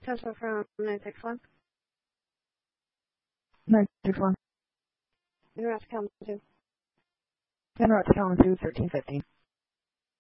Tesla from 961. 961. En route to Kalamazoo. En route to Kalamazoo, 1350.